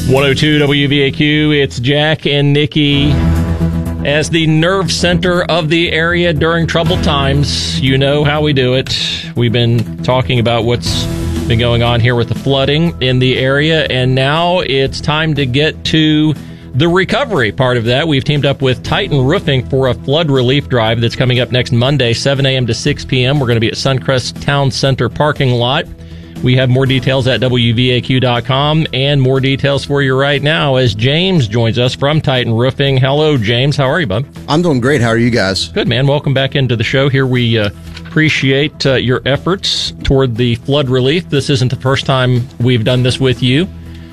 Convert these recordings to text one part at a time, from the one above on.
102 WVAQ, it's Jack and Nikki. As the nerve center of the area during troubled times, you know how we do it. We've been talking about what's been going on here with the flooding in the area, and now it's time to get to the recovery part of that. We've teamed up with Titan Roofing for a flood relief drive that's coming up next Monday, 7 a.m. to 6 p.m. We're going to be at Suncrest Town Center parking lot. We have more details at WVAQ.com and more details for you right now as James joins us from Titan Roofing. Hello, James. How are you, bud? I'm doing great. How are you guys? Good, man. Welcome back into the show here. We appreciate your efforts toward the flood relief. This isn't the first time we've done this with you.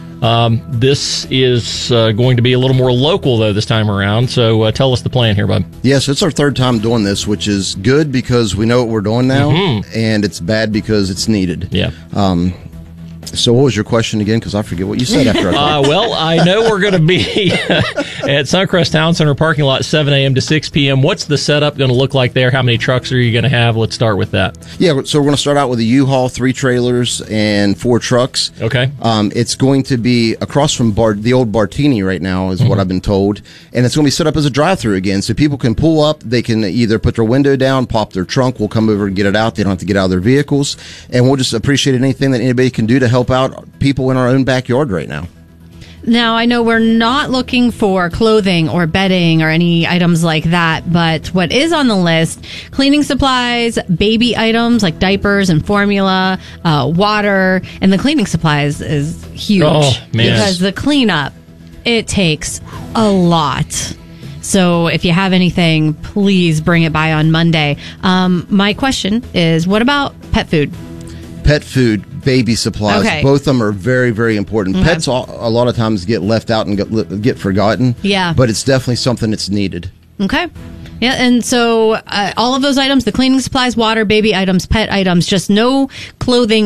This is going to be a little more local, though, this time around. So tell us the plan here, bud. Yes, it's our third time doing this, which is good because we know what we're doing now, and it's bad because it's needed. Yeah. So what was your question again? Because I forget what you said after I talked. Well, I know we're going to be at Suncrest Town Center parking lot, 7 a.m. to 6 p.m. What's the setup going to look like there? How many trucks are you going to have? Let's start with that. Yeah, so we're going to start out with a U-Haul, 3 trailers, and 4 trucks. Okay. It's going to be across from the old Bartini right now, is what I've been told. And it's going to be set up as a drive-through again. So people can pull up. They can either put their window down, pop their trunk. We'll come over and get it out. They don't have to get out of their vehicles. And we'll just appreciate anything that anybody can do to help out people in our own backyard right now. Now, I know we're not looking for clothing or bedding or any items like that, but what is on the list, cleaning supplies, baby items like diapers and formula, water, and the cleaning supplies is huge. Oh, man. Because the cleanup, it takes a lot. So if you have anything, please bring it by on Monday. My question is, what about pet food? Pet food, baby supplies, both of them are very, very important. Okay. Pets a lot of times get left out and get forgotten. Yeah. But it's definitely something that's needed. Okay. Yeah, and so all of those items, the cleaning supplies, water, baby items, pet items, just no clothing